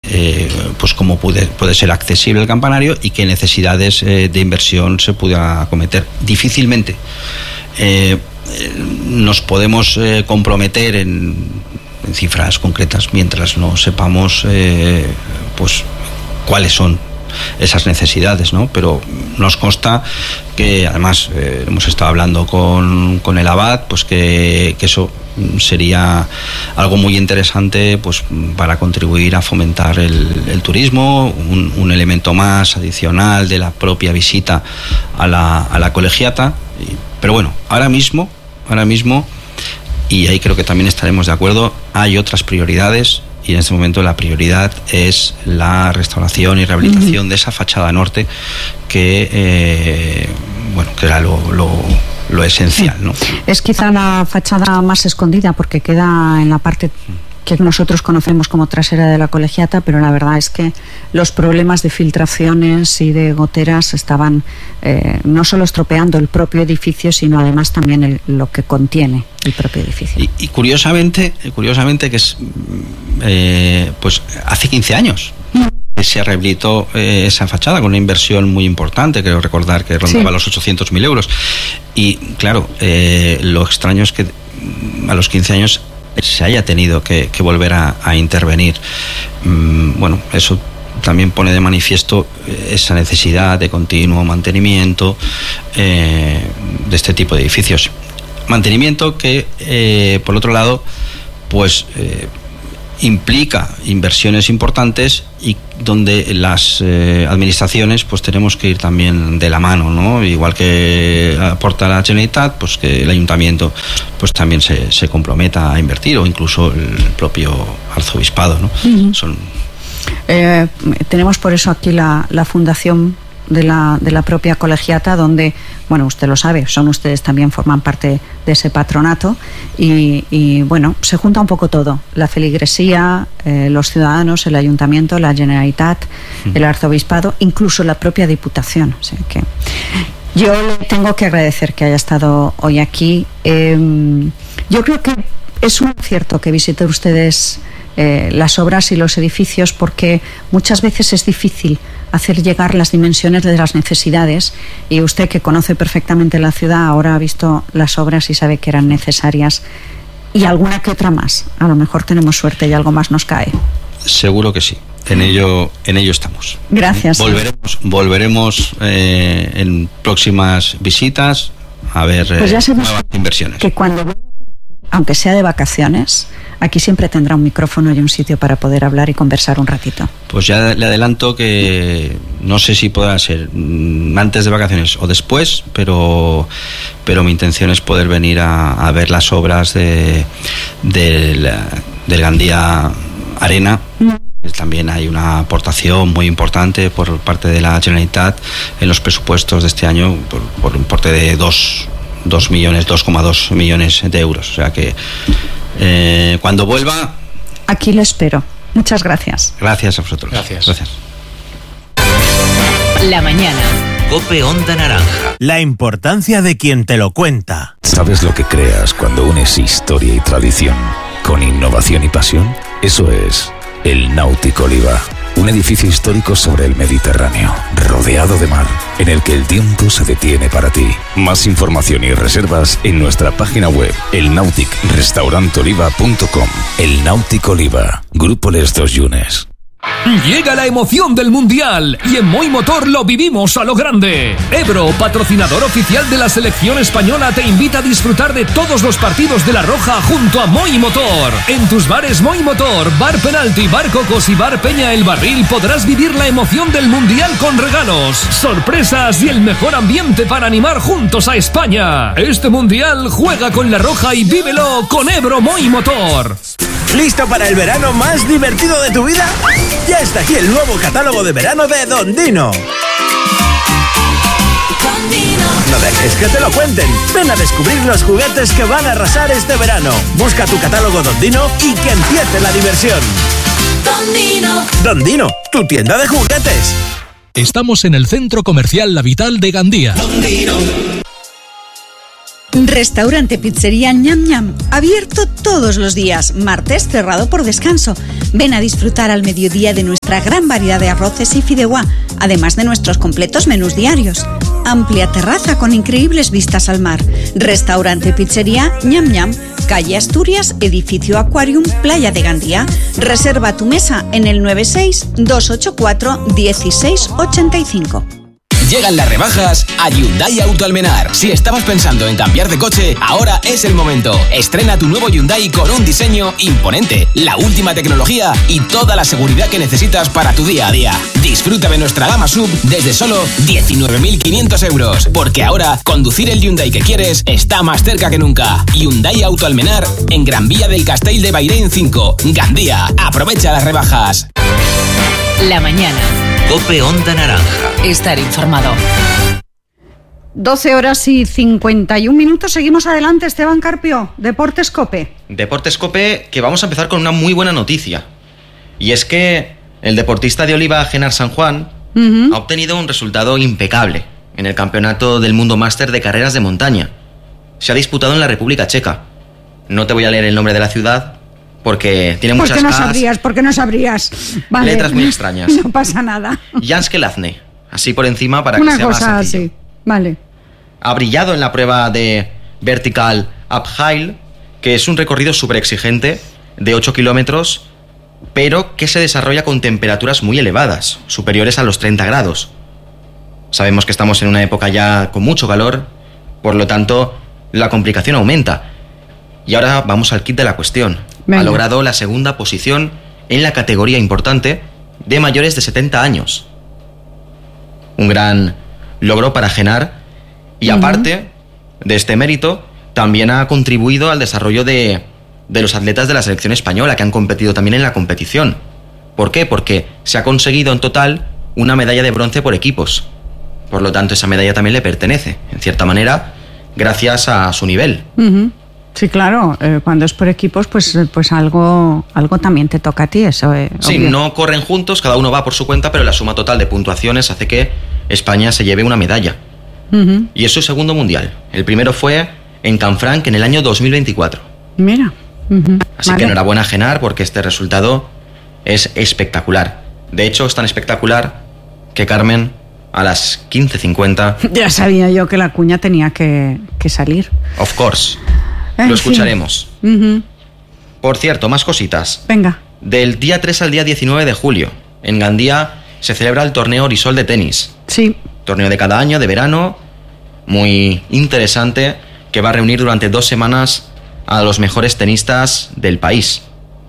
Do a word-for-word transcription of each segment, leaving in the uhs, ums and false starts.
eh, pues cómo puede, puede ser accesible el campanario y qué necesidades eh, de inversión se pueda acometer. Difícilmente eh, nos podemos eh, comprometer en, en cifras concretas mientras no sepamos eh, pues cuáles son esas necesidades, ¿no? Pero nos consta que además eh, hemos estado hablando con, con el abad, pues que, que eso sería algo muy interesante pues para contribuir a fomentar el, el turismo, un, un elemento más adicional de la propia visita a la, a la colegiata. Pero bueno, ahora mismo, ahora mismo, y ahí creo que también estaremos de acuerdo, hay otras prioridades. Y en este momento la prioridad es la restauración y rehabilitación uh-huh. de esa fachada norte que, eh, bueno, que era lo, lo, lo esencial, ¿no? Es quizá la fachada más escondida porque queda en la parte que nosotros conocemos como trasera de la colegiata, pero la verdad es que los problemas de filtraciones y de goteras estaban eh, no solo estropeando el propio edificio, sino además también el, lo que contiene el propio edificio. Y, y curiosamente, curiosamente que es eh, pues hace quince años que se rehabilitó eh, esa fachada con una inversión muy importante, creo recordar que rondaba sí. los ochocientos mil euros. Y claro, eh, lo extraño es que a los quince años se haya tenido que, que volver a, a intervenir. Mm, bueno, eso también pone de manifiesto esa necesidad de continuo mantenimiento eh, de este tipo de edificios. Mantenimiento que, eh, por otro lado, pues eh, implica inversiones importantes y donde las eh, administraciones pues tenemos que ir también de la mano, ¿no? Igual que aporta la Generalitat, pues que el ayuntamiento pues también se, se comprometa a invertir, o incluso el propio arzobispado, ¿no? Uh-huh. Son... eh, tenemos por eso aquí la, la fundación de la, de la propia colegiata, donde, bueno, usted lo sabe, son ustedes también forman parte de ese patronato y, y bueno, se junta un poco todo, la feligresía, eh, los ciudadanos, el ayuntamiento, la Generalitat, mm. el arzobispado, incluso la propia diputación. O sea que yo le tengo que agradecer que haya estado hoy aquí. Eh, yo creo que es un acierto que visiten ustedes eh, las obras y los edificios, porque muchas veces es difícil hacer llegar las dimensiones de las necesidades, y usted, que conoce perfectamente la ciudad, ahora ha visto las obras y sabe que eran necesarias, y alguna que otra más. A lo mejor tenemos suerte y algo más nos cae. Seguro que sí. En ello, en ello estamos. Gracias. Volveremos, volveremos eh, en próximas visitas a ver pues ya eh, nuevas inversiones. Que cuando, aunque sea de vacaciones, aquí siempre tendrá un micrófono y un sitio para poder hablar y conversar un ratito. Pues ya le adelanto que no sé si podrá ser antes de vacaciones o después, pero pero mi intención es poder venir a, a ver las obras de, de la, del Gandía Arena. Mm. También hay una aportación muy importante por parte de la Generalitat en los presupuestos de este año por, por un importe de dos millones, dos coma dos millones de euros. O sea que eh, cuando vuelva... Aquí lo espero. Muchas gracias. Gracias a vosotros. Gracias. Gracias. La mañana. COPE Onda Naranja. La importancia de quien te lo cuenta. ¿Sabes lo que creas cuando unes historia y tradición con innovación y pasión? Eso es el Náutico Oliva. Un edificio histórico sobre el Mediterráneo, rodeado de mar, en el que el tiempo se detiene para ti. Más información y reservas en nuestra página web, el nautic restaurant oliva punto com. El Náutico Oliva, Grupo Les Dos Yunes. Llega la emoción del Mundial y en Moi Motor lo vivimos a lo grande. Ebro, patrocinador oficial de la selección española, te invita a disfrutar de todos los partidos de La Roja junto a Moi Motor. En tus bares Moi Motor, Bar Penalti, Bar Cocos y Bar Peña El Barril podrás vivir la emoción del Mundial con regalos, sorpresas y el mejor ambiente para animar juntos a España. Este Mundial juega con La Roja y vívelo con Ebro Moi Motor. ¿Listo para el verano más divertido de tu vida? Ya está aquí el nuevo catálogo de verano de Don Dino. No dejes que te lo cuenten. Ven a descubrir los juguetes que van a arrasar este verano. Busca tu catálogo Don Dino y que empiece la diversión. Don Dino. Don Dino, tu tienda de juguetes. Estamos en el Centro Comercial La Vital de Gandía. Don Dino. Restaurante Pizzería Ñam Ñam, abierto todos los días, martes cerrado por descanso. Ven a disfrutar al mediodía de nuestra gran variedad de arroces y fideuá, además de nuestros completos menús diarios. Amplia terraza con increíbles vistas al mar. Restaurante Pizzería Ñam Ñam, calle Asturias, edificio Aquarium, Playa de Gandía. Reserva tu mesa en el nueve seis dos ocho cuatro uno seis ocho cinco. Llegan las rebajas a Hyundai Auto Almenar. Si estabas pensando en cambiar de coche, ahora es el momento. Estrena tu nuevo Hyundai con un diseño imponente, la última tecnología y toda la seguridad que necesitas para tu día a día. Disfruta de nuestra gama sub desde solo diecinueve mil quinientos euros, porque ahora conducir el Hyundai que quieres está más cerca que nunca. Hyundai Auto Almenar en Gran Vía del Castell de Bairén cinco, Gandía. Aprovecha las rebajas. La mañana. COPE Onda Naranja. Estar informado. doce horas y cincuenta y un minutos. Seguimos adelante, Esteban Carpio. Deportes COPE. Deportes COPE, que vamos a empezar con una muy buena noticia. Y es que el deportista de Oliva, Genar San Juan, uh-huh. ha obtenido un resultado impecable en el Campeonato del Mundo Máster de Carreras de Montaña. Se ha disputado en la República Checa. No te voy a leer el nombre de la ciudad, porque tiene muchas ¿Por qué no sabrías? ¿Por qué no sabrías? Vale. Letras muy extrañas. No pasa nada. Janske Lazne, así por encima para Una que sea cosa más sencillo. Así. Vale. Ha brillado en la prueba de Vertical Uphill, que es un recorrido súper exigente de ocho kilómetros, pero que se desarrolla con temperaturas muy elevadas, superiores a los treinta grados. Sabemos que estamos en una época ya con mucho calor, por lo tanto, la complicación aumenta. Y ahora vamos al kit de la cuestión. Venga. Ha logrado la segunda posición en la categoría importante de mayores de setenta años. Un gran logro para Genar y uh-huh. aparte de este mérito, también ha contribuido al desarrollo de, de los atletas de la selección española que han competido también en la competición. ¿Por qué? Porque se ha conseguido en total una medalla de bronce por equipos. Por lo tanto, esa medalla también le pertenece, en cierta manera, gracias a su nivel. Uh-huh. Sí, claro, eh, cuando es por equipos, pues, pues algo, algo también te toca a ti, eso. Eh, sí, obvio. No corren juntos, cada uno va por su cuenta, pero la suma total de puntuaciones hace que España se lleve una medalla. Uh-huh. Y es su segundo mundial. El primero fue en Canfranc en el año dos mil veinticuatro. Mira. Uh-huh. Así vale. que enhorabuena a Genar, porque este resultado es espectacular. De hecho, es tan espectacular que Carmen, a las quince cincuenta... Ya sabía yo que la cuña tenía que, que salir. Of course. Lo escucharemos. Uh-huh. Por cierto, más cositas. Venga. Del día tres al día diecinueve de julio, en Gandía se celebra el torneo Orisol de tenis. Sí. Torneo de cada año, de verano, muy interesante, que va a reunir durante dos semanas a los mejores tenistas del país.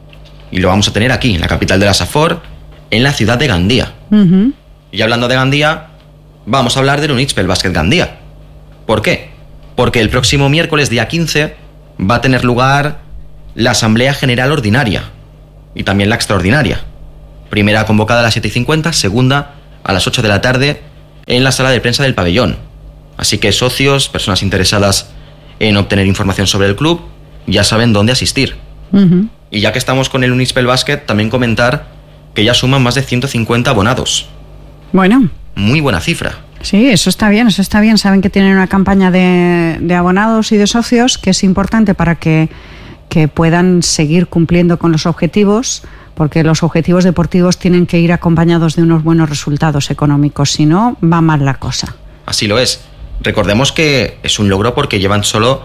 Y lo vamos a tener aquí, en la capital de la Safor, en la ciudad de Gandía. Uh-huh. Y hablando de Gandía, vamos a hablar del Unitspel Basket Gandía. ¿Por qué? Porque el próximo miércoles, día quince, va a tener lugar la Asamblea General Ordinaria y también la Extraordinaria. Primera convocada a las siete y cincuenta, segunda a las ocho de la tarde en la sala de prensa del pabellón. Así que socios, personas interesadas en obtener información sobre el club, ya saben dónde asistir. Uh-huh. Y ya que estamos con el Unitspel Basket, también comentar que ya suman más de ciento cincuenta abonados. Bueno. Muy buena cifra. Sí, eso está bien, eso está bien. Saben que tienen una campaña de, de abonados y de socios que es importante para que, que puedan seguir cumpliendo con los objetivos, porque los objetivos deportivos tienen que ir acompañados de unos buenos resultados económicos, si no, va mal la cosa. Así lo es. Recordemos que es un logro porque llevan solo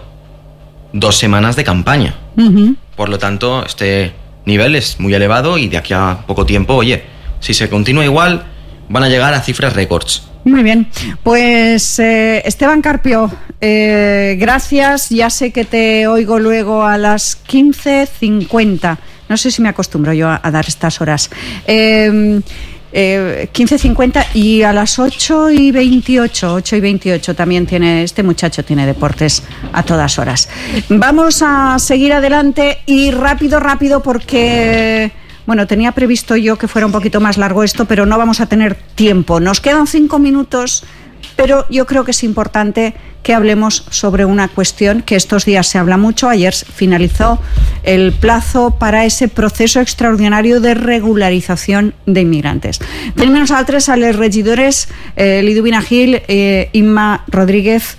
dos semanas de campaña. Uh-huh. Por lo tanto, este nivel es muy elevado y de aquí a poco tiempo, oye, si se continúa igual, van a llegar a cifras récords. Muy bien, pues eh, Esteban Carpio, eh, gracias, ya sé que te oigo luego a las quince cincuenta, no sé si me acostumbro yo a, a dar estas horas, eh, eh, quince cincuenta y a las ocho y veintiocho, ocho y veintiocho también tiene, este muchacho tiene deportes a todas horas. Vamos a seguir adelante y rápido, rápido porque... Bueno, tenía previsto yo que fuera un poquito más largo esto, pero no vamos a tener tiempo. Nos quedan cinco minutos, pero yo creo que es importante que hablemos sobre una cuestión que estos días se habla mucho. Ayer finalizó el plazo para ese proceso extraordinario de regularización de inmigrantes. Tenemos a tres a los regidores, eh, Liduvina Gil, eh, Inma Rodríguez.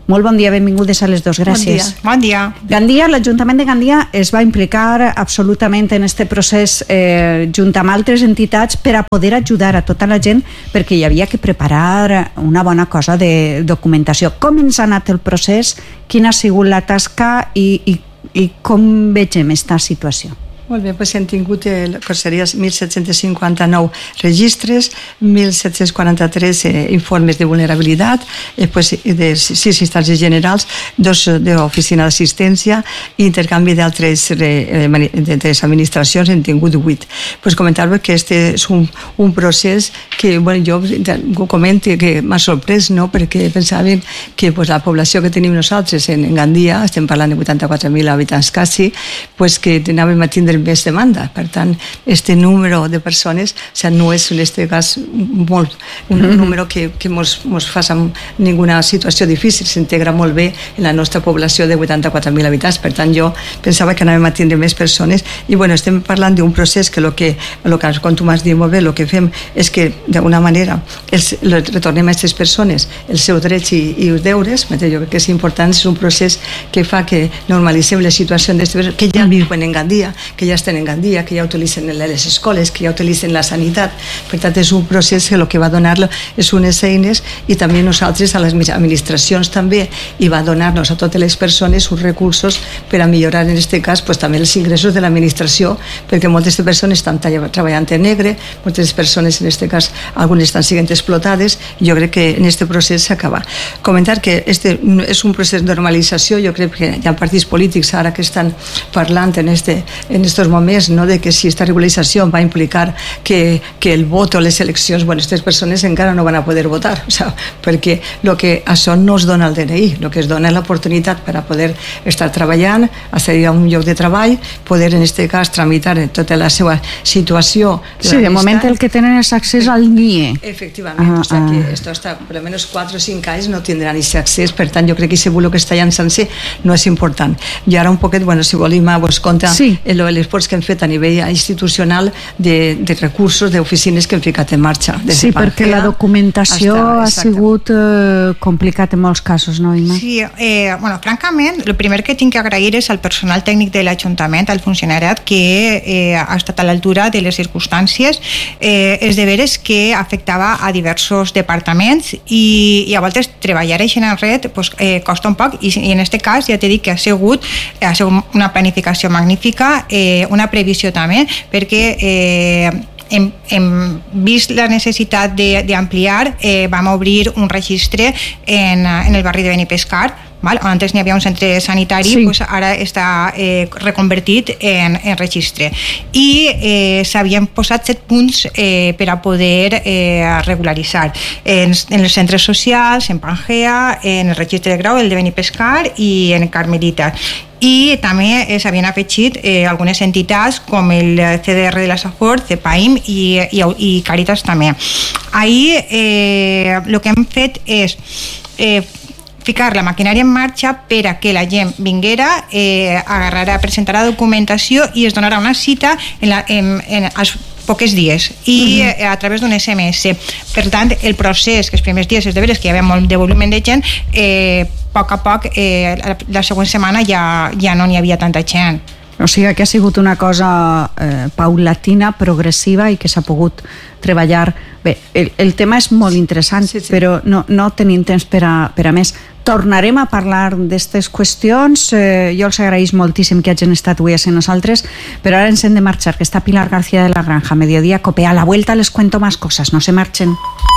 Molt bon dia, benvingudes a les dos, gràcies. Bon dia. Gandia, l'Ajuntament de Gandia es va implicar absolutament en este procés eh, junt amb altres entitats per a poder ajudar a tota la gent, perquè hi havia que preparar una bona cosa de documentació. Com ens ha anat el procés? Quina ha sigut la tasca i, i, i com vegem aquesta situació? Molt bé, doncs hem tingut el, seria mil set-cents cinquanta-nou registres, mil set-cents quaranta-tres eh, informes de vulnerabilitat, després de sis instàncies generals, dos d'oficina d'assistència i intercanvi d'altres eh, administracions, hem tingut vuit. Pues comentar-vos que este és un, un procés que, bueno, jo ho comento que m'ha sorprès, no?, perquè pensàvem que pues, la població que tenim nosaltres en, en Gandia, estem parlant de vuitanta-quatre mil habitants quasi, pues que anàvem a tindre més demanda. Per tant, este número de persones, o sea, no és en este cas molt, un mm-hmm. número que, que mos, mos fa amb ninguna situació difícil, s'integra molt bé en la nostra població de vuitanta-quatre mil habitants. Per tant, jo pensava que anàvem a tindre més persones i, bueno, estem parlant d'un procés que, lo que, lo que com tu m'has dit molt bé, el que fem és que, d'alguna manera, els, retornem a aquestes persones els seus drets i, i els deures. Jo crec que és important, és un procés que fa que normalitzem la situació d'aquestes persones que ja viuen en Gandia, que ja estan en Gandia, que ja utilitzen les escoles, que ja utilitzen la sanitat. Per tant, és un procés que el que va donar és unes eines i també nosaltres a les administracions també, i va donar-nos a totes les persones uns recursos per a millorar en aquest cas pues, també els ingressos de l'administració, perquè moltes persones estan treballant en negre, moltes persones en aquest cas, algunes estan sent explotades, i jo crec que en aquest procés s'acaba. Comentar que este és un procés de normalització, jo crec que hi ha partits polítics ara que estan parlant en este, en estos moments, no, de que si esta regularització va implicar que, que el vot o les eleccions, bueno, aquestes persones encara no van a poder votar, o sea, perquè lo que això no es dona al D N I, el que es dona és l'oportunitat per a poder estar treballant, accedir a un lloc de treball, poder en aquest cas tramitar tota la seva situació. Sí, de moment el que tenen és accés al N I E. Efectivament, ah, o sea que esto hasta por lo menos cuatro o cinco anys no tindran aquest accés, per tant jo crec que aquest bulo que està llançant-se no és important. I ara un poquet, bueno, si volim vos contar sí. l'esforç que hem fet a nivell institucional de, de recursos, d'oficines que hem ficat en marxa. Sí, perquè la documentació hasta, ha sigut eh, complicat en molts casos, no, Imma? Sí, eh, bueno, francament, el primer que tinc que agrair és al personal tècnic de l'Ajuntament, al funcionariat, que eh, ha estat a l'altura de les circumstàncies. Eh, és de veres que afectava a diversos departaments i, i a voltes treballar així en red pues, eh, costa un poc i, i en aquest cas ja t'he dit que ha sigut, ha sigut una planificació magnífica, eh, una previsió també, perquè eh, hem, hem vist la necessitat d'ampliar, eh, vam obrir un registre en, en el barri de Benipescar, val? On antes n'hi havia un centre sanitari, sí. Pues ara està eh, reconvertit en, en registre. I eh, s'havien posat set punts eh, per a poder eh, regularitzar en, en els centres socials, en Pangea, en el registre de grau, el de Benipescar i en Carmelita. I també eh, s'havien afegit eh, algunes entitats com el C D R de la Safor, CEPAIM i, i, i Càritas també. Ahir eh, el que hem fet és eh, ficar la maquinària en marxa per a que la gent vinguera, eh, agarrarà, presentarà documentació i es donarà una cita en, la, en, en els poques dies i uh-huh. a través d'un S M S. Per tant, el procés, que els primers dies és de veres que hi havia molt de volumen de gent, eh, a poc a poc, eh, la, la següent setmana ja, ja no n'hi havia tanta gent. O sigui que ha sigut una cosa eh, paulatina, progressiva i que s'ha pogut treballar. Bé, el, el tema és molt interessant, sí, sí. Però no, no tenim temps per a, per a més. Tornarem a parlar d'aquestes qüestions. Eh, jo els agraïs moltíssim que hagin estat avui a ser nosaltres, però ara ens hem de marxar, que està Pilar García de la Granja, Mediodía Cope. A la vuelta les cuento más cosas, no se marchen.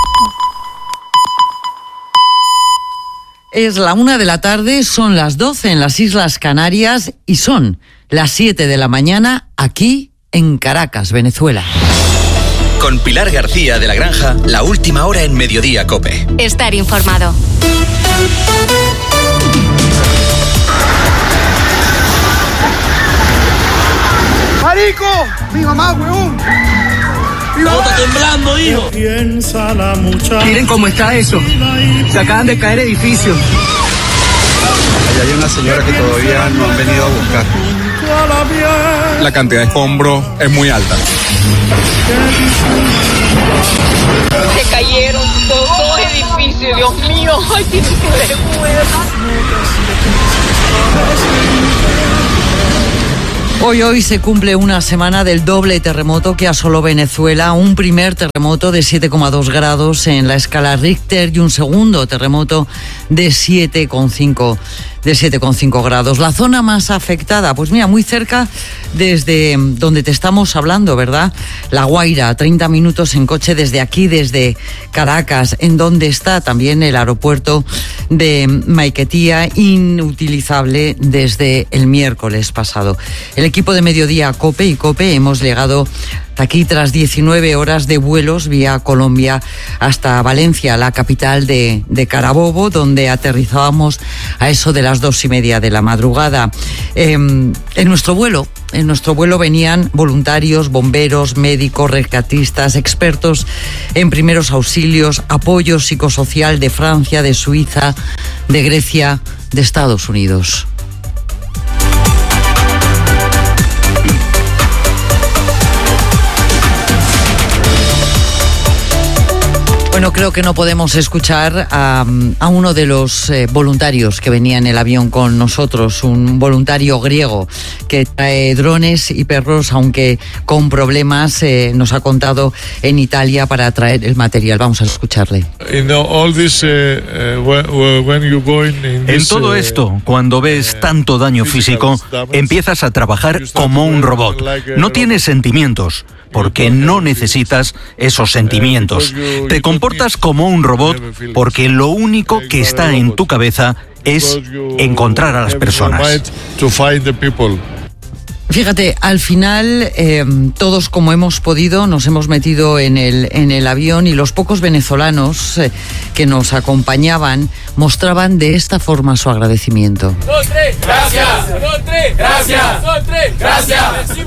Es la una de la tarde, son las doce en las Islas Canarias y son las siete de la mañana aquí en Caracas, Venezuela. Con Pilar García de la Granja, la última hora en Mediodía Cope. Estar informado. ¡Marico! ¡Mi mamá, huevón! ¿Cómo está temblando, hijo? Miren cómo está eso. Se acaban de caer edificios. Allá hay una señora que todavía no han venido a buscar. La cantidad de escombros es muy alta. Se cayeron todos los edificios, Dios mío. Ay, qué vergüenza. Hoy, hoy se cumple una semana del doble terremoto que asoló Venezuela, un primer terremoto de siete coma dos grados en la escala Richter y un segundo terremoto de siete coma cinco de siete coma cinco grados. La zona más afectada, pues mira, muy cerca desde donde te estamos hablando, ¿verdad? La Guaira, treinta minutos en coche desde aquí, desde Caracas, en donde está también el aeropuerto de Maiquetía, inutilizable desde el miércoles pasado. El equipo de Mediodía COPE y COPE hemos llegado aquí tras diecinueve horas de vuelos vía Colombia hasta Valencia, la capital de, de Carabobo, donde aterrizábamos a eso de las dos y media de la madrugada. Eh, en nuestro vuelo, en nuestro vuelo venían voluntarios, bomberos, médicos, rescatistas, expertos en primeros auxilios, apoyo psicosocial de Francia, de Suiza, de Grecia, de Estados Unidos. Bueno, creo que no podemos escuchar a, a uno de los eh, voluntarios que venía en el avión con nosotros, un voluntario griego que trae drones y perros, aunque con problemas, eh, nos ha contado en Italia para traer el material. Vamos a escucharle. En todo esto, cuando ves tanto daño físico, empiezas a trabajar como un robot. No tienes sentimientos, porque no necesitas esos sentimientos. Te comportas como un robot porque lo único que está en tu cabeza es encontrar a las personas. Fíjate, al final eh, todos como hemos podido nos hemos metido en el, en el avión y los pocos venezolanos eh, que nos acompañaban mostraban de esta forma su agradecimiento. Dos, tres, gracias. Dos, tres, gracias. Dos, tres, gracias.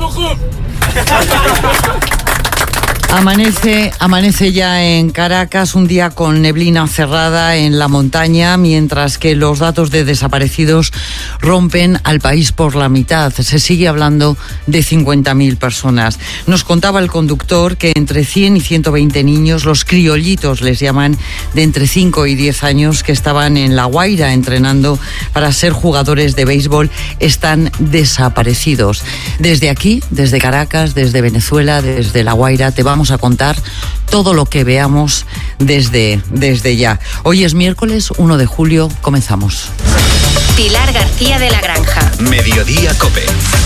Amanece, amanece ya en Caracas, un día con neblina cerrada en la montaña, mientras que los datos de desaparecidos rompen al país por la mitad. Se sigue hablando de cincuenta mil personas. Nos contaba el conductor que entre cien y ciento veinte niños, los criollitos les llaman, de entre cinco y diez años, que estaban en La Guaira entrenando para ser jugadores de béisbol, están desaparecidos. Desde aquí, desde Caracas, desde Venezuela, desde La Guaira, te vamos a contar todo lo que veamos desde, desde ya. Hoy es miércoles uno de julio, comenzamos. Pilar García de la Granja. Mediodía COPE.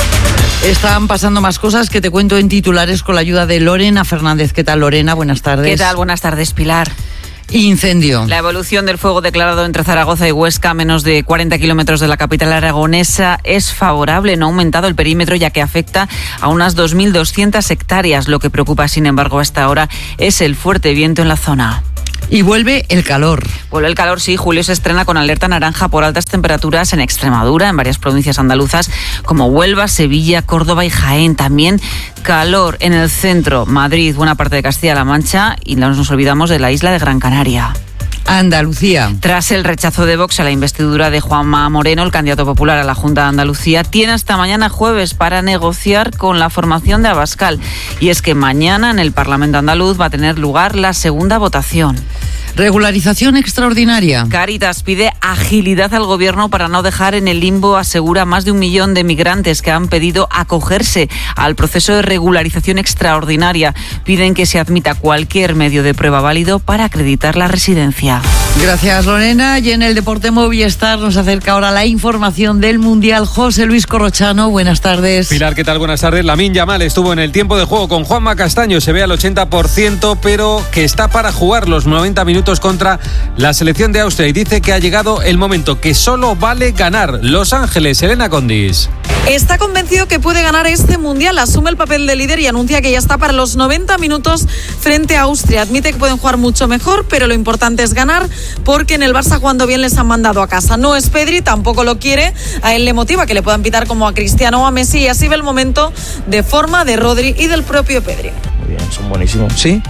Están pasando más cosas que te cuento en titulares con la ayuda de Lorena Fernández. ¿Qué tal, Lorena? Buenas tardes. ¿Qué tal? Buenas tardes, Pilar. Incendio. La evolución del fuego declarado entre Zaragoza y Huesca, a menos de cuarenta kilómetros de la capital aragonesa, es favorable. No ha aumentado el perímetro, ya que afecta a unas dos mil doscientas hectáreas. Lo que preocupa, sin embargo, hasta ahora es el fuerte viento en la zona. Y vuelve el calor. Vuelve el calor, sí. Julio se estrena con alerta naranja por altas temperaturas en Extremadura, en varias provincias andaluzas como Huelva, Sevilla, Córdoba y Jaén. También calor en el centro, Madrid, buena parte de Castilla-La Mancha, y no nos olvidamos de la isla de Gran Canaria. Andalucía. Tras el rechazo de Vox a la investidura de Juanma Moreno, el candidato popular a la Junta de Andalucía, tiene hasta mañana jueves para negociar con la formación de Abascal. Y es que mañana en el Parlamento andaluz va a tener lugar la segunda votación. Regularización extraordinaria. Cáritas pide agilidad al gobierno para no dejar en el limbo, asegura, más de un millón de migrantes que han pedido acogerse al proceso de regularización extraordinaria. Piden que se admita cualquier medio de prueba válido para acreditar la residencia. Gracias, Lorena. Y en el Deporte Movistar nos acerca ahora la información del Mundial. José Luis Corrochano, buenas tardes. Pilar, ¿qué tal? Buenas tardes. Lamine Yamal estuvo en el tiempo de juego con Juanma Castaño. Se ve al ochenta por ciento, pero que está para jugar los noventa minutos contra la selección de Austria, y dice que ha llegado el momento, que solo vale ganar. Los Ángeles, Elena Condis. Está convencido que puede ganar este Mundial, asume el papel de líder y anuncia que ya está para los noventa minutos frente a Austria. Admite que pueden jugar mucho mejor, pero lo importante es ganar, porque en el Barça jugando bien les han mandado a casa. No es Pedri, tampoco lo quiere, a él le motiva que le puedan pitar como a Cristiano o a Messi, y así ve el momento de forma de Rodri y del propio Pedri. Muy bien, son buenísimos. Sí,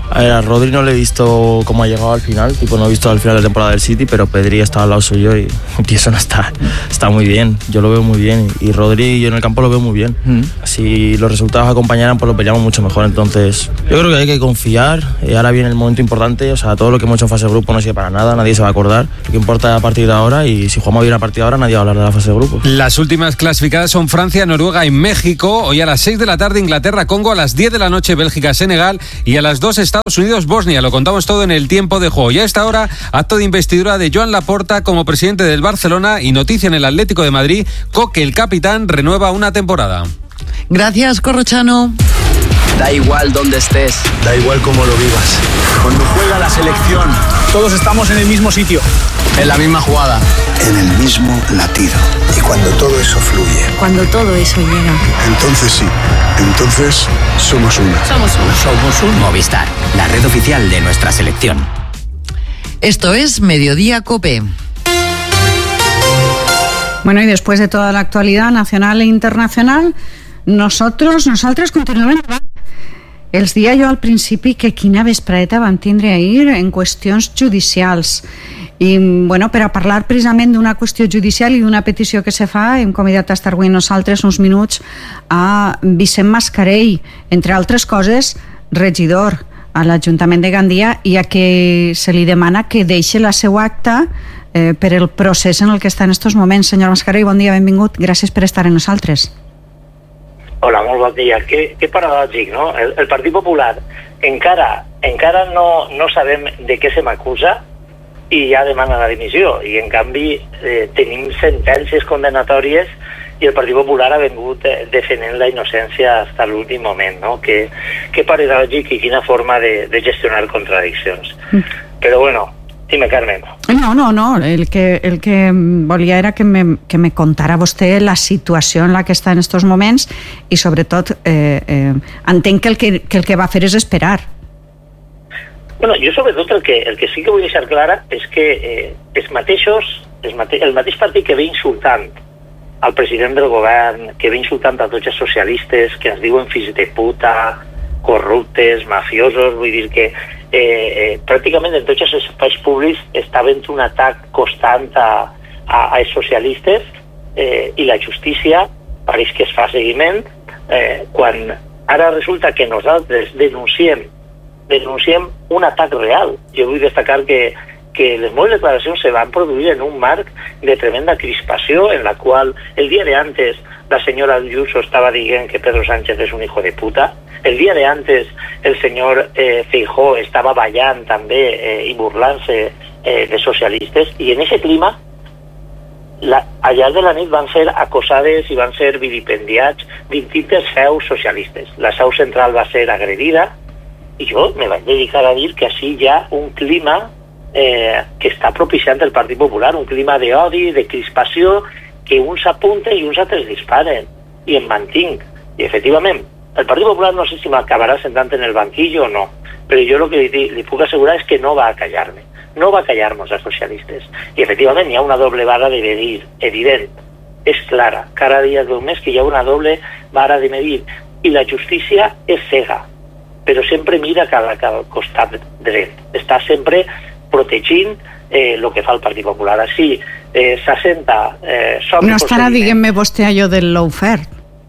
A ver, a Rodri no le he visto cómo ha llegado al final, tipo no he visto al final de la temporada del City, pero Pedri está al lado suyo y Pearson está, está muy bien, yo lo veo muy bien y Rodri yo en el campo lo veo muy bien. Mm. Si los resultados acompañaran pues lo veríamos mucho mejor, entonces yo creo que hay que confiar, y ahora viene el momento importante, o sea, todo lo que hemos hecho en fase de grupo no sirve para nada, nadie se va a acordar, lo que importa es a partir de ahora y si jugamos bien a partir de ahora nadie va a hablar de la fase de grupo. Las últimas clasificadas son Francia, Noruega y México, hoy a las seis de la tarde Inglaterra, Congo, a las diez de la noche Bélgica, Senegal y a las dos Estados Unidos, Bosnia. Lo contamos todo en el tiempo de juego. Y a esta hora, acto de investidura de Joan Laporta como presidente del Barcelona y noticia en el Atlético de Madrid, Coque, el capitán, renueva una temporada. Gracias, Corrochano. Da igual dónde estés, da igual cómo lo vivas. Cuando juega la selección, todos estamos en el mismo sitio, en la misma jugada, en el mismo latido. Y cuando todo eso fluye, cuando todo eso llega, entonces sí, entonces somos uno. Somos uno. Somos uno. Movistar, la red oficial de nuestra selección. Esto es Mediodía COPE. Bueno, y después de toda la actualidad nacional e internacional, nosotros, nosaltres continuem davant. Els dia jo al principi que quina vespreta vam tindre ahir en qüestions judicials. I, bueno, per a parlar precisament d'una qüestió judicial i d'una petició que se fa, hem convidat a estar avui nosaltres uns minuts a Vicent Mascarell, entre altres coses, regidor a l'Ajuntament de Gandia, i a que se li demana que deixi la seva acta eh, per el procés en el que està en aquests moments. Senyor Mascarell, bon dia, benvingut. Gràcies per estar amb nosaltres. Hola, molt bon dia. Que, que paradògic, no? El, el Partit Popular encara encara no, no sabem de què se m'acusa i ja demana la dimissió. I, en canvi, eh, tenim sentències condenatòries i el Partit Popular ha vengut eh, defendent la innocència fins a l'últim moment, no? Que, que paradògic i quina forma de, de gestionar contradiccions. Mm. Però, bueno, dime, Carmen. No, no, no. El que, el que volia era que me, que me contara vostè la situació en la que està en aquests moments i, sobretot, eh, eh, entenc que el que, que el que va fer és esperar. Bueno, jo, sobretot, el que, el que sí que vull deixar clara és que eh, els mateixos, els mate, el mateix partit que ve insultant al president del govern, que ve insultant a tots els socialistes, que ens diuen fills de puta, corruptes, mafiosos, vull dir que Eh, eh, pràcticament en tots els espais públics està havent un atac constant a, a, als socialistes eh, i la justícia pareix que es fa seguiment eh, quan ara resulta que nosaltres denunciem denunciem un atac real. Jo vull destacar que, que les meves declaracions se van produir en un marc de tremenda crispació en la qual el dia de antes la senyora Ayuso estava dient que Pedro Sánchez és un hijo de puta. El dia de antes el senyor eh, Feijóo estava ballant també eh, i burlant-se eh, de socialistes, i en aquest clima la, al llarg de la nit van ser acosades i van ser vilipendiats distintes seus socialistes. La seu central va ser agredida i jo me vaig dedicar a dir que així hi ha un clima eh, que està propiciant el Partit Popular, un clima d'odi, de crispació, que uns apunten i uns altres disparen, i em mantinc. I efectivament, el Partit Popular no sé si m'acabarà sentant en el banquillo o no, però jo el que li, li puc assegurar és que no va a callar-me, no va a callar-nos als socialistes. I efectivament hi ha una doble vara de medir, evident, és clara, cada dia del mes que hi ha una doble vara de medir, i la justícia és cega, però sempre mira cada, cada costat dret, està sempre protegint eh, el que fa el Partit Popular. Així eh, s'assenta... Eh, no estarà, diguem-me, vostè allò del lawfare?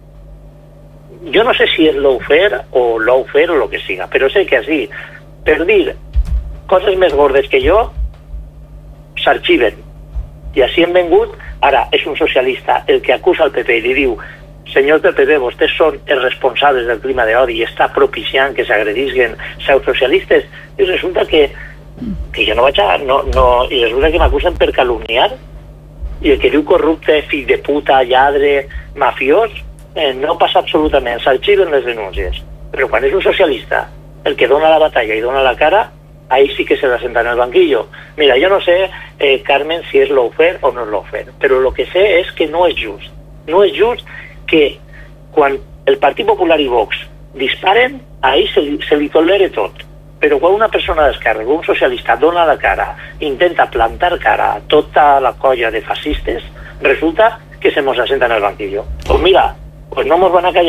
Jo no sé si és lawfare o lawfare o el que siga, però sé que així, per dir coses més gordes que jo, s'arxiven. I així hem vengut, ara és un socialista el que acusa el P P i li diu: senyor del P P, vostès són els responsables del clima d'odi i està propiciant que s'agredisquen seus socialistes, i resulta que que jo no vaig a... No, no, i resulta que m'acusen per calumniar, i el que diu corrupte, fill de puta, lladre, mafiós, eh, no passa absolutament, s'arxiven les denúncies. Però quan és un socialista el que dona la batalla i dona la cara, ahí sí que se la senta en el banquillo. Mira, jo no sé, eh, Carmen, si és lawfare o no és lawfare, però el que sé és que no és just. No és just que quan el Partit Popular i Vox disparen, ahí se li, se li tolere tot. Però quan una persona d'esquerra, un socialista, dona la cara, intenta plantar cara a tota la colla de fascistes, resulta que se mos assenta en el banquillo. Pues mira, pues no mos van a callar.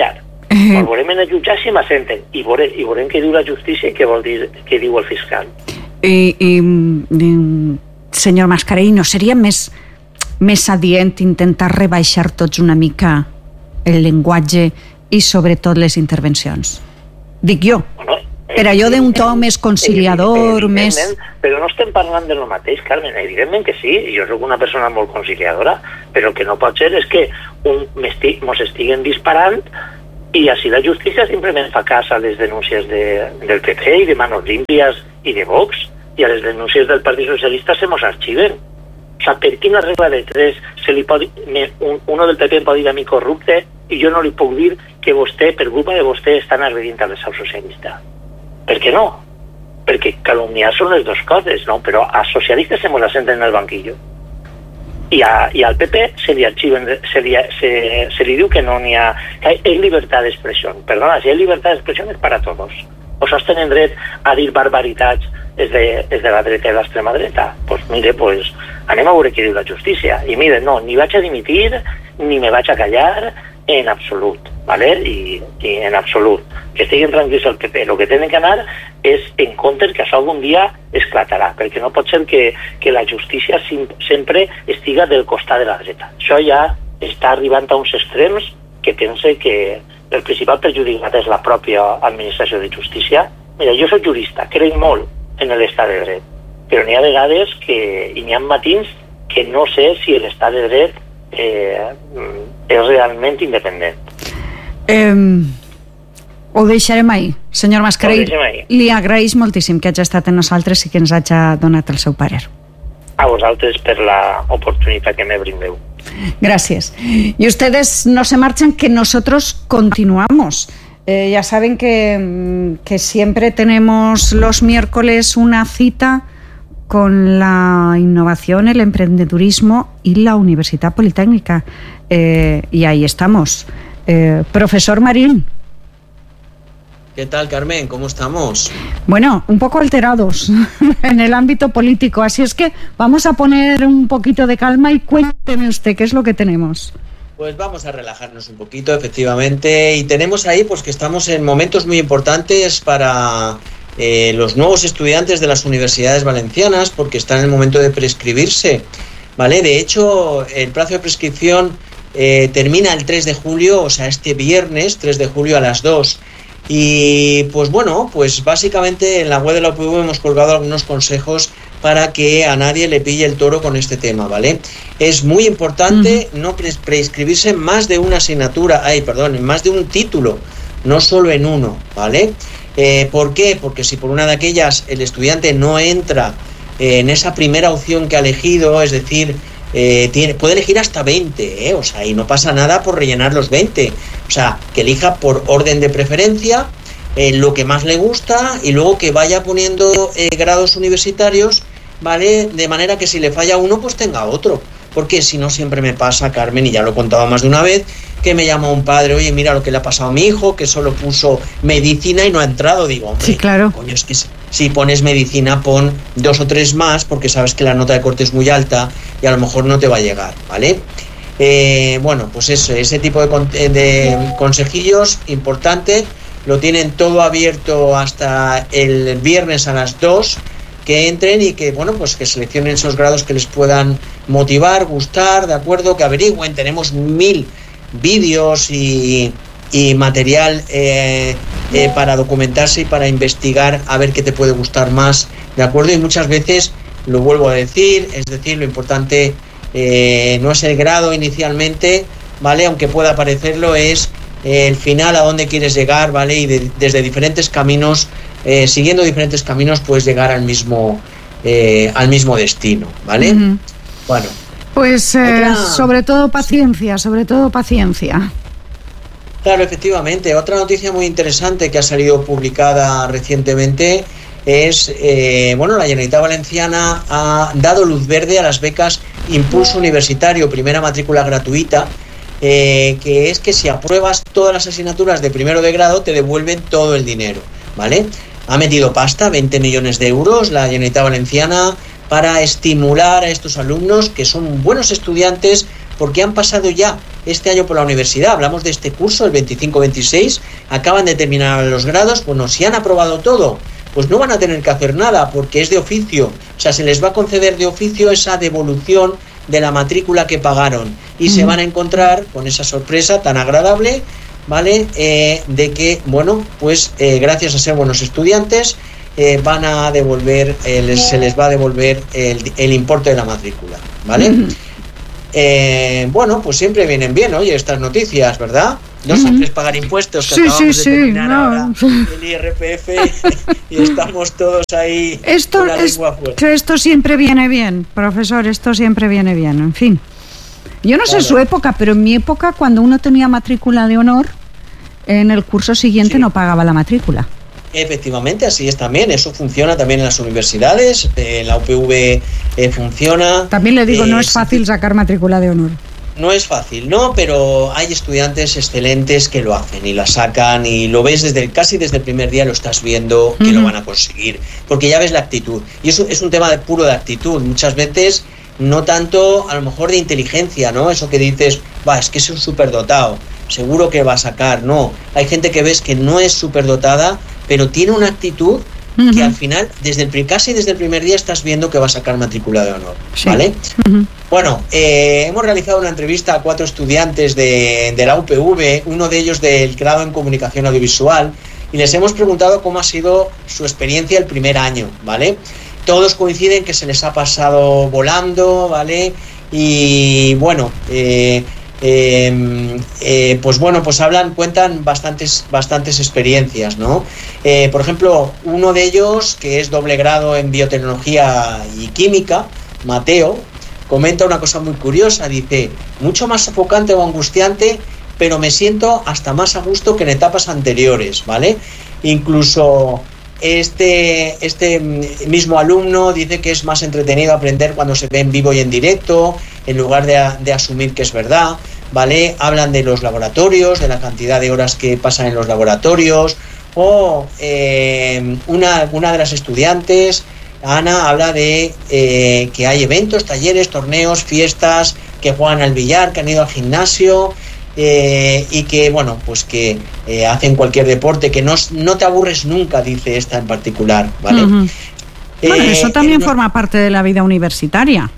Eh... El veurem en el jutjat si m'assenten i veurem, i veurem què diu la justícia i què vol dir què diu el fiscal. I, i, i senyor Mascarell, no seria més, més adient intentar rebaixar tots una mica el llenguatge i sobretot les intervencions? Dic jo. Bueno, per allò d'un to més conciliador, més... Però no estem parlant de lo mateix, Carmen. Evidentment que sí, jo soc una persona molt conciliadora, però el que no pot ser és que un, mos estiguen disparant i així la justícia simplement fa cas a les denúncies de, del P P i de Manos Limpias i de Vox, i a les denúncies del Partit Socialista se mos arxiven. O sea, per quina regla de tres se li pot, un, uno del P P em pot dir a mi corrupte i jo no li puc dir que vostè, per culpa de vostè, estan agredint a la seu socialista? Per què no? Perquè calumniar són les dues coses, no? Però a socialistes se mos assenten en el banquillo. I, a, i al P P se li arxiven, se li, se, se li diu que no n'hi ha... Que és llibertat d'expressió. Perdona, si hi ha llibertat d'expressió és per a tots. O sols tenen dret a dir barbaritats és de, és de la dreta i l'extrema dreta. Doncs pues mire, pues, anem a veure què diu la justícia. I mire, no, ni vaig a dimitir, ni me vaig a callar, en absolut, ¿vale? I, i en absolut. Que estiguen tranquils el P P. El que tenen que anar és en compte que això algun dia esclatarà, perquè no pot ser que, que la justícia sim, sempre estiga del costat de la dreta. Això ja està arribant a uns extrems que pense que el principal perjudicat és la pròpia administració de justícia. Mira, jo soc jurista, crec molt en l'estat de dret, però n'hi ha vegades que, i n'hi ha matins que no sé si l'estat de dret eh, és realment independent. Eh, ho deixarem ahir. Senyor Mascarell, li agraeix moltíssim que hagi estat amb nosaltres i que ens hagi donat el seu parer. A vosaltres per la oportunitat que me brindeu. Gracias. Y ustedes no se marchan, que nosotros continuamos. Eh, ya saben que, que siempre tenemos los miércoles una cita con la innovación, el emprendedurismo y la Universidad Politécnica. Eh, y ahí estamos. Eh, profesor Marín. ¿Qué tal, Carmen? ¿Cómo estamos? Bueno, un poco alterados en el ámbito político, así es que vamos a poner un poquito de calma y cuénteme usted qué es lo que tenemos. Pues vamos a relajarnos un poquito, efectivamente, y tenemos ahí pues que estamos en momentos muy importantes para eh, los nuevos estudiantes de las universidades valencianas, porque están en el momento de prescribirse, ¿vale? De hecho, el plazo de prescripción eh, termina el tres de julio, o sea, este viernes, tres de julio a las dos. Y pues bueno, pues básicamente en la web de la U P V hemos colgado algunos consejos para que a nadie le pille el toro con este tema, ¿vale? Es muy importante uh-huh. no pre- prescribirse en más de una asignatura, ay, perdón, en más de un título, no solo en uno, ¿vale? Eh, ¿Por qué? Porque si por una de aquellas el estudiante no entra eh, en esa primera opción que ha elegido, es decir, Eh, tiene, puede elegir hasta veinte, ¿eh? O sea, y no pasa nada por rellenar los veinte. O sea, que elija por orden de preferencia eh, lo que más le gusta y luego que vaya poniendo eh, grados universitarios, ¿vale? De manera que si le falla uno, pues tenga otro. Porque si no, siempre me pasa, Carmen, y ya lo he contado más de una vez, que me llama un padre, oye, mira lo que le ha pasado a mi hijo, que solo puso medicina y no ha entrado. Digo, hombre, sí, claro. Coño, es que si pones medicina, pon dos o tres más, porque sabes que la nota de corte es muy alta y a lo mejor no te va a llegar, ¿vale? Eh, bueno, pues eso, ese tipo de, con- de consejillos, importante, lo tienen todo abierto hasta el viernes a las dos, que entren y que, bueno, pues que seleccionen esos grados que les puedan motivar, gustar, ¿de acuerdo? Que averigüen, tenemos mil vídeos y, y material eh, eh, para documentarse y para investigar a ver qué te puede gustar más, ¿de acuerdo? Y muchas veces, lo vuelvo a decir, es decir, lo importante eh, no es el grado inicialmente, ¿vale? Aunque pueda parecerlo, es eh, el final, a dónde quieres llegar, ¿vale? Y de, desde diferentes caminos, eh, siguiendo diferentes caminos, puedes llegar al mismo, eh, al mismo destino, ¿vale? Uh-huh. Bueno. Pues eh, otra... sobre todo paciencia, sobre todo paciencia. Claro, efectivamente. Otra noticia muy interesante que ha salido publicada recientemente es, eh, bueno, la Generalitat Valenciana ha dado luz verde a las becas Impulso Universitario, primera matrícula gratuita, eh, que es que si apruebas todas las asignaturas de primero de grado te devuelven todo el dinero, ¿vale? Ha metido pasta, veinte millones de euros, la Generalitat Valenciana, para estimular a estos alumnos que son buenos estudiantes porque han pasado ya este año por la universidad, hablamos de este curso, el veinticinco veintiséis, acaban de terminar los grados, bueno, si han aprobado todo, pues no van a tener que hacer nada porque es de oficio, o sea, se les va a conceder de oficio esa devolución de la matrícula que pagaron y uh-huh. se van a encontrar con esa sorpresa tan agradable, ¿vale? Eh, de que, bueno, pues eh, gracias a ser buenos estudiantes, eh, van a devolver, eh, les, se les va a devolver el, el importe de la matrícula, ¿vale? Uh-huh. Eh, bueno, pues siempre vienen bien, oye, estas noticias, ¿verdad? No uh-huh. siempre es pagar impuestos, que sí, acabamos sí, de terminar sí, ahora no. el I R P F y estamos todos ahí esto, con la es, lengua fuera. Esto siempre viene bien, profesor, esto siempre viene bien, en fin. Yo no claro. sé su época, pero en mi época, cuando uno tenía matrícula de honor, en el curso siguiente sí. no pagaba la matrícula. Efectivamente, así es también, eso funciona también en las universidades, en la U P V eh, funciona. También le digo, eh, no es fácil sacar matrícula de honor. No es fácil, no, pero hay estudiantes excelentes que lo hacen y la sacan y lo ves desde el, casi desde el primer día, lo estás viendo que uh-huh. lo van a conseguir, porque ya ves la actitud. Y eso es un tema de puro de actitud, muchas veces no tanto a lo mejor de inteligencia, ¿no? Eso que dices, va, es que es un superdotado, seguro que va a sacar, no. Hay gente que ves que no es superdotada, pero tiene una actitud uh-huh. que al final, desde el casi desde el primer día estás viendo que va a sacar matrícula de honor, sí. ¿vale? Uh-huh. Bueno, eh, hemos realizado una entrevista a cuatro estudiantes de, de la U P V, uno de ellos del grado en Comunicación Audiovisual, y les hemos preguntado cómo ha sido su experiencia el primer año, ¿vale? Todos coinciden que se les ha pasado volando, ¿vale? Y bueno, eh, eh, eh, pues bueno, pues hablan, cuentan bastantes, bastantes experiencias, ¿no? Eh, por ejemplo, uno de ellos, que es doble grado en Biotecnología y Química, Mateo, comenta una cosa muy curiosa, dice, mucho más sofocante o angustiante, pero me siento hasta más a gusto que en etapas anteriores, ¿vale? Incluso este, este mismo alumno dice que es más entretenido aprender cuando se ve en vivo y en directo, en lugar de, de asumir que es verdad, ¿vale? Hablan de los laboratorios, de la cantidad de horas que pasan en los laboratorios, o eh, una, una de las estudiantes, Ana, habla de eh, que hay eventos, talleres, torneos, fiestas, que juegan al billar, que han ido al gimnasio eh, y que, bueno, pues que eh, hacen cualquier deporte, que no, no te aburres nunca, dice esta en particular, ¿vale? Uh-huh. eh, bueno, eso también eh, forma parte de la vida universitaria.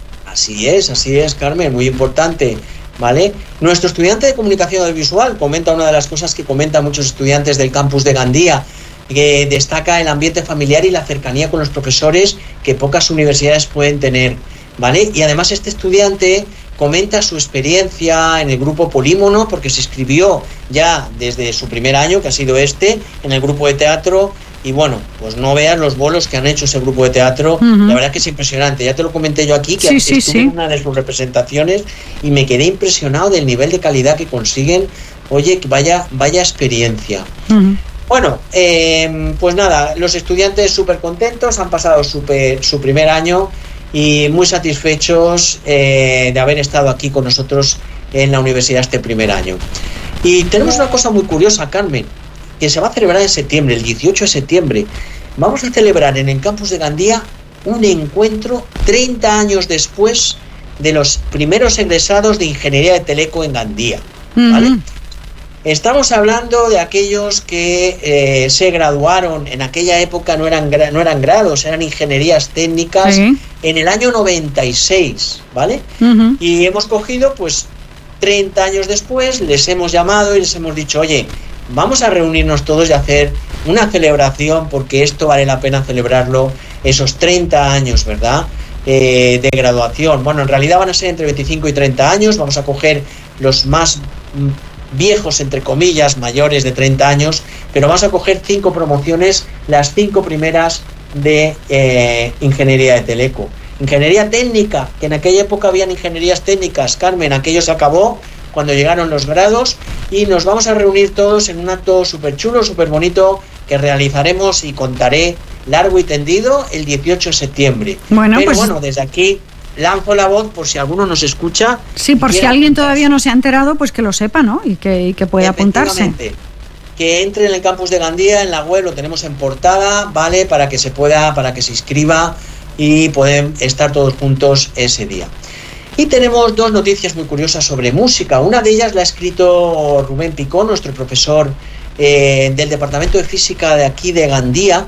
Así es, así es, Carmen, muy importante, ¿vale? Nuestro estudiante de Comunicación Audiovisual comenta una de las cosas que comentan muchos estudiantes del campus de Gandía, que destaca el ambiente familiar y la cercanía con los profesores que pocas universidades pueden tener, ¿vale? Y además este estudiante comenta su experiencia en el grupo Polímono, porque se inscribió ya desde su primer año, que ha sido este, en el grupo de teatro, y bueno, pues no veas los bolos que han hecho ese grupo de teatro, uh-huh. la verdad que es impresionante, ya te lo comenté yo aquí, que sí, estuve sí, sí. en una de sus representaciones y me quedé impresionado del nivel de calidad que consiguen, oye, vaya, vaya experiencia. Uh-huh. Bueno, eh, pues nada, los estudiantes súper contentos, han pasado super, su primer año y muy satisfechos eh, de haber estado aquí con nosotros en la universidad este primer año. Y tenemos una cosa muy curiosa, Carmen, que se va a celebrar en septiembre, el dieciocho de septiembre. Vamos a celebrar en el campus de Gandía un encuentro treinta años después de los primeros egresados de Ingeniería de Teleco en Gandía, ¿vale? Uh-huh. Estamos hablando de aquellos que eh, se graduaron, en aquella época no eran, no eran grados, eran ingenierías técnicas, sí. en el año noventa y seis, ¿vale? Uh-huh. Y hemos cogido, pues, treinta años después, les hemos llamado y les hemos dicho, oye, vamos a reunirnos todos y hacer una celebración, porque esto vale la pena celebrarlo, esos treinta años, ¿verdad?, eh, de graduación. Bueno, en realidad van a ser entre veinticinco y treinta años, vamos a coger los más viejos, entre comillas, mayores de treinta años, pero vamos a coger cinco promociones, las cinco primeras de eh, Ingeniería de Teleco. Ingeniería técnica, que en aquella época habían ingenierías técnicas, Carmen, aquello se acabó cuando llegaron los grados, y nos vamos a reunir todos en un acto súper chulo, súper bonito, que realizaremos y contaré largo y tendido el dieciocho de septiembre. Bueno, pero pues bueno, desde aquí lanzo la voz por si alguno nos escucha. Sí, por si alguien todavía no se ha enterado, pues que lo sepa, ¿no? Y que, y que pueda apuntarse. Que entre en el campus de Gandía, en la web, lo tenemos en portada, ¿vale? Para que se pueda, para que se inscriba y pueden estar todos juntos ese día. Y tenemos dos noticias muy curiosas sobre música. Una de ellas la ha escrito Rubén Picó, nuestro profesor eh, del Departamento de Física de aquí de Gandía,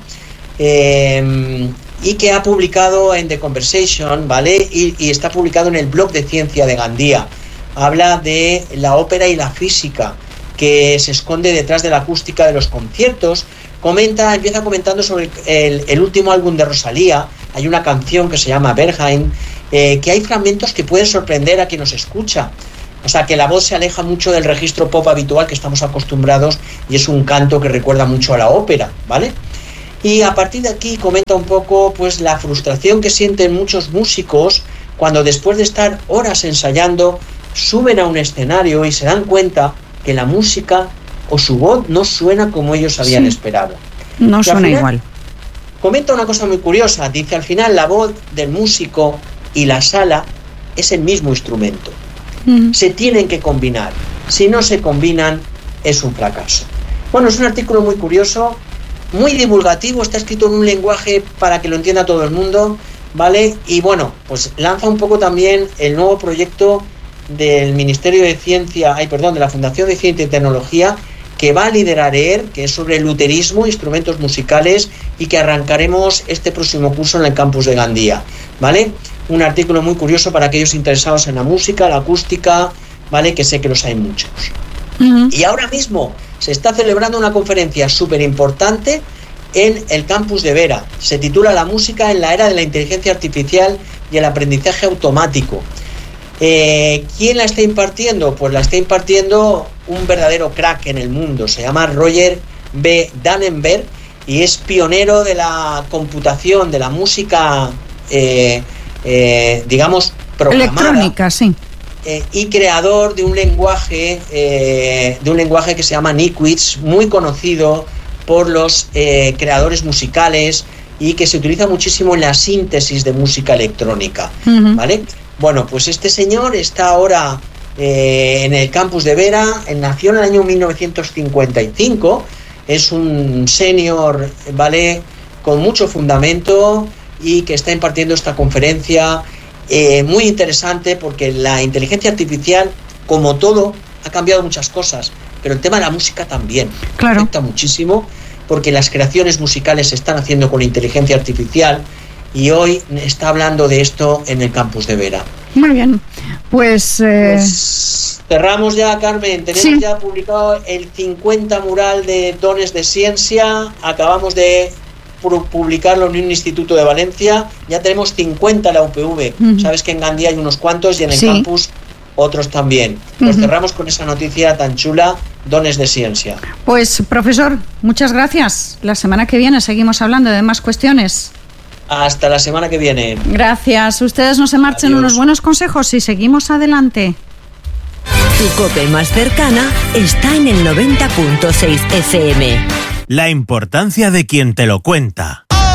eh, y que ha publicado en The Conversation, ¿vale? Y, y está publicado en el blog de ciencia de Gandía. Habla de la ópera y la física que se esconde detrás de la acústica de los conciertos. Comenta, empieza comentando sobre el, el último álbum de Rosalía. Hay una canción que se llama Berghain, eh, que hay fragmentos que pueden sorprender a quien nos escucha. O sea, que la voz se aleja mucho del registro pop habitual que estamos acostumbrados y es un canto que recuerda mucho a la ópera, ¿vale? Y a partir de aquí comenta un poco pues la frustración que sienten muchos músicos cuando después de estar horas ensayando suben a un escenario y se dan cuenta que la música o su voz no suena como ellos habían sí. esperado. No suena igual. Comenta una cosa muy curiosa, dice al final la voz del músico y la sala es el mismo instrumento. Mm. Se tienen que combinar. Si no se combinan es un fracaso. Bueno, es un artículo muy curioso, muy divulgativo, está escrito en un lenguaje para que lo entienda todo el mundo, ¿vale? Y bueno, pues lanza un poco también el nuevo proyecto del Ministerio de Ciencia, ay, perdón, de la Fundación de Ciencia y Tecnología, que va a liderar E R, que es sobre luterismo, instrumentos musicales, y que arrancaremos este próximo curso en el campus de Gandía, ¿vale? Un artículo muy curioso para aquellos interesados en la música, la acústica, ¿vale? Que sé que los hay muchos. Uh-huh. Y ahora mismo se está celebrando una conferencia súper importante en el campus de Vera. Se titula La música en la era de la inteligencia artificial y el aprendizaje automático. Eh, ¿Quién la está impartiendo? Pues la está impartiendo un verdadero crack en el mundo. Se llama Roger B. Dannenberg y es pionero de la computación, de la música, eh, eh, digamos, programada. Electrónica, sí. Eh, y creador de un lenguaje, eh, de un lenguaje que se llama Niquix, muy conocido por los eh, creadores musicales y que se utiliza muchísimo en la síntesis de música electrónica, uh-huh. ¿vale? Bueno, pues este señor está ahora eh, en el campus de Vera, él nació en el año mil novecientos cincuenta y cinco, es un senior, ¿vale?, con mucho fundamento y que está impartiendo esta conferencia eh, muy interesante porque la inteligencia artificial, como todo, ha cambiado muchas cosas, pero el tema de la música también. Claro. Afecta muchísimo porque las creaciones musicales se están haciendo con inteligencia artificial. Y hoy está hablando de esto en el campus de Vera. Muy bien, pues... Eh... pues cerramos ya, Carmen. Tenemos sí. ya publicado el cincuenta mural de dones de ciencia. Acabamos de publicarlo en un instituto de Valencia. Ya tenemos cincuenta en la U P V. Uh-huh. Sabes que en Gandía hay unos cuantos y en el sí. campus otros también. Pues uh-huh. cerramos con esa noticia tan chula, dones de ciencia. Pues, profesor, muchas gracias. La semana que viene seguimos hablando de más cuestiones. Hasta la semana que viene. Gracias. Ustedes no se marchen. Adiós. Unos buenos consejos y seguimos adelante. Tu COPE más cercana está en el noventa punto seis F M. La importancia de quien te lo cuenta.